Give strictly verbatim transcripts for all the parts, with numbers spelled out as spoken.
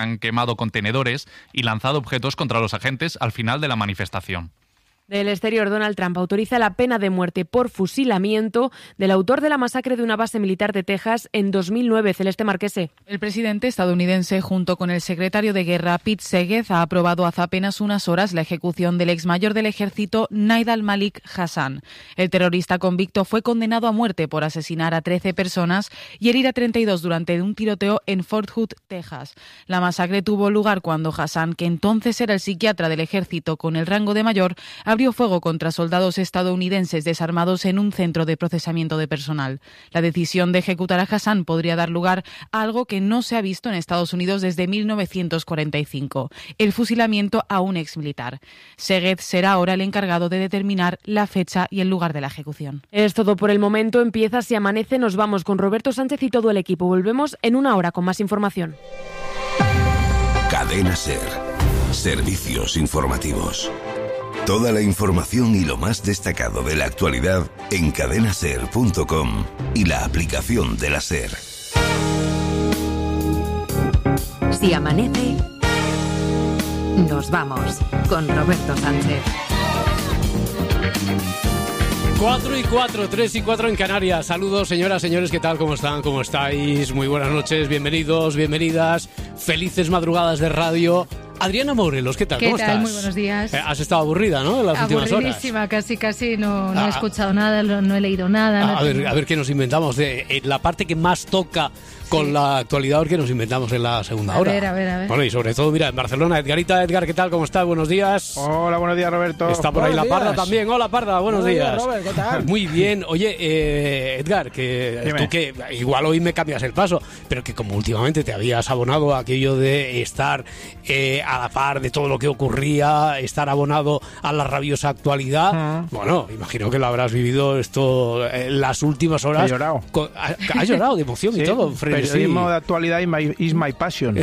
Han quemado contenedores y lanzado objetos contra los agentes al final de la manifestación. Del exterior, Donald Trump autoriza la pena de muerte por fusilamiento del autor de la masacre de una base militar de Texas en dos mil nueve. Celeste Marquese. El presidente estadounidense, junto con el secretario de Guerra, Pete Segev, ha aprobado hace apenas unas horas la ejecución del exmayor del ejército, Naid al-Malik Hassan. El terrorista convicto fue condenado a muerte por asesinar a trece personas y herir a treinta y dos durante un tiroteo en Fort Hood, Texas. La masacre tuvo lugar cuando Hassan, que entonces era el psiquiatra del ejército con el rango de mayor, abrió fuego contra soldados estadounidenses desarmados en un centro de procesamiento de personal. La decisión de ejecutar a Hassan podría dar lugar a algo que no se ha visto en Estados Unidos desde mil novecientos cuarenta y cinco, el fusilamiento a un exmilitar. Segev será ahora el encargado de determinar la fecha y el lugar de la ejecución. Es todo por el momento. Empieza Si Amanece. Nos vamos con Roberto Sánchez y todo el equipo. Volvemos en una hora con más información. Cadena SER. Servicios informativos. Toda la información y lo más destacado de la actualidad en cadena ser punto com y la aplicación de la SER. Si amanece, nos vamos con Roberto Sánchez. cuatro y cuatro, tres y cuatro en Canarias. Saludos, señoras, señores, ¿qué tal? ¿Cómo están? ¿Cómo estáis? Muy buenas noches, bienvenidos, bienvenidas. Felices madrugadas de radio. Adriana Morelos, ¿qué tal? ¿Qué ¿Cómo tal? estás? Muy buenos días. Eh, has estado aburrida, ¿no? En las últimas horas. Aburridísima, casi, casi no, no Ah, he escuchado nada, no he leído nada. A, no a ver, tengo... a ver qué nos inventamos. De, eh, la parte que más toca con sí. la actualidad que nos inventamos en la segunda a hora. A ver, a ver, a ver. Bueno, y sobre todo, mira, en Barcelona, Edgarita, Edgar, ¿qué tal? ¿Cómo estás? Buenos días. Hola, buenos días, Roberto. Está por buenos ahí días. la Parda también. Hola, Parda, buenos, buenos días. días Robert, ¿qué tal? Muy bien. Oye, eh, Edgar, que Dime. tú que igual hoy me cambias el paso, pero que como últimamente te habías abonado a aquello de estar eh, a la par de todo lo que ocurría, estar abonado a la rabiosa actualidad, uh-huh. bueno, imagino que lo habrás vivido esto en eh, las últimas horas. He llorado. Con, ha, ha llorado de emoción sí, y todo. Periodismo de actualidad is my, is my passion.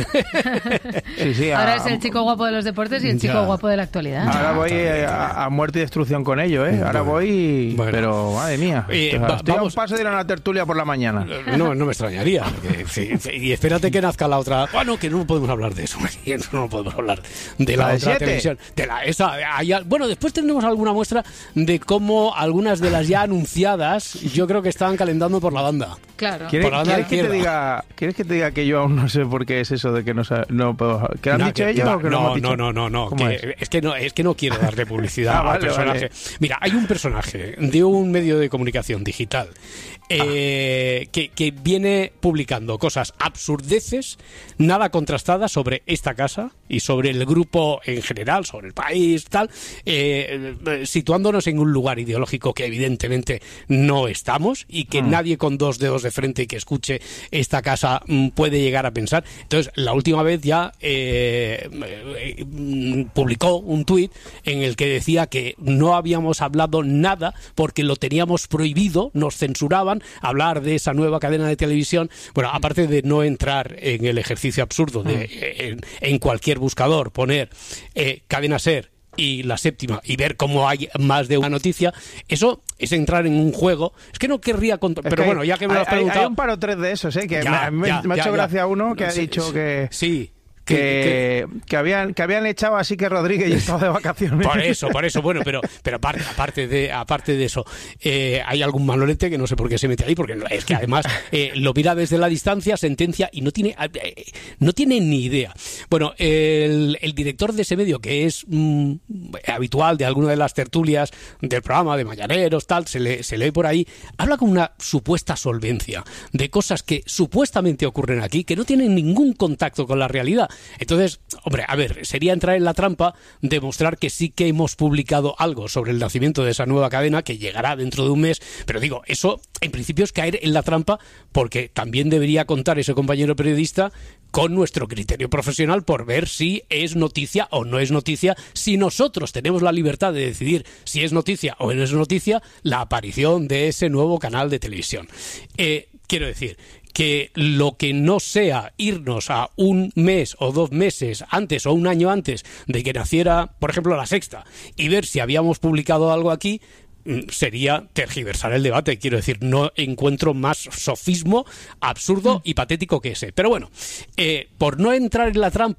sí, sí, a, ahora es el chico guapo de los deportes y el chico ya. guapo de la actualidad. Ahora voy a, a muerte y destrucción con ello, ¿eh? Ahora bueno, voy, bueno. pero madre mía. Eh, o sea, va, estoy vamos. a un paso de ir a una tertulia por la mañana. No, no me extrañaría. Porque, sí, sí, y espérate que nazca la otra. Bueno, que no podemos hablar de eso. No podemos hablar de la, la de otra siete. televisión. De la, esa, hay, bueno, después tendremos alguna muestra de cómo algunas de las ya anunciadas, yo creo que estaban calentando por la banda. Claro. ¿Quieres, ¿quieres que te diga, ¿Quieres que te diga que yo aún no sé por qué es eso de que no, no puedo? ¿Qué han no, dicho que, ellos no, o que no, no, no, no, no, no, que es? es que no, es que no quiero darle publicidad ah, al vale, personaje. Vale. Mira, hay un personaje de un medio de comunicación digital eh, ah. que, que viene publicando cosas absurdeces, nada contrastadas sobre esta casa y sobre el grupo en general, sobre el país, tal, eh, situándonos en un lugar ideológico que evidentemente no estamos y que mm. nadie con dos dedos de frente y que escuche esta casa mm, puede llegar a pensar. Entonces, la última vez ya eh, eh, publicó un tuit en el que decía que no habíamos hablado nada porque lo teníamos prohibido, nos censuraban hablar de esa nueva cadena de televisión. Bueno, aparte de no entrar en el ejercicio absurdo de eh, en, en cualquier buscador poner eh, Cadena SER y La Séptima y ver cómo hay más de una noticia, eso es entrar en un juego. Es que no querría contar, pero hay, bueno, ya que me lo has hay, preguntado... Hay un par o tres de esos, ¿eh? Que ya, me, ya, me ha hecho ya, gracia ya. uno que no, ha sí, dicho que... Sí. Que, que, que, habían, que habían echado así que Rodríguez y estaba de vacaciones. Por eso, por eso, bueno, pero pero aparte, aparte de aparte de eso, eh, hay algún malolete que no sé por qué se mete ahí, porque es que además eh, lo mira desde la distancia, sentencia y no tiene eh, no tiene ni idea. Bueno, el, el director de ese medio, que es mm, habitual de alguna de las tertulias del programa de Mañaneros, tal, se, le, se lee por ahí, habla con una supuesta solvencia de cosas que supuestamente ocurren aquí, que no tienen ningún contacto con la realidad. Entonces, hombre, a ver, sería entrar en la trampa de mostrar que sí que hemos publicado algo sobre el nacimiento de esa nueva cadena que llegará dentro de un mes, pero digo, eso en principio es caer en la trampa porque también debería contar ese compañero periodista con nuestro criterio profesional por ver si es noticia o no es noticia, si nosotros tenemos la libertad de decidir si es noticia o no es noticia la aparición de ese nuevo canal de televisión. Eh, quiero decir... que lo que no sea irnos a un mes o dos meses antes o un año antes de que naciera, por ejemplo, La Sexta, y ver si habíamos publicado algo aquí, sería tergiversar el debate. Quiero decir, no encuentro más sofismo absurdo y patético que ese. Pero bueno, eh, por no entrar en la trampa